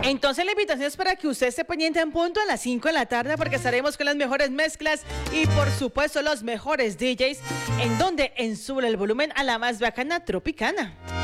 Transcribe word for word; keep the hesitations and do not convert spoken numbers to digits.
Entonces la invitación es para que usted esté pendiente en punto a las cinco de la tarde porque estaremos con las mejores mezclas y por supuesto los mejores D Js. ¿En donde? En Sube el Volumen a la más bacana Tropicana.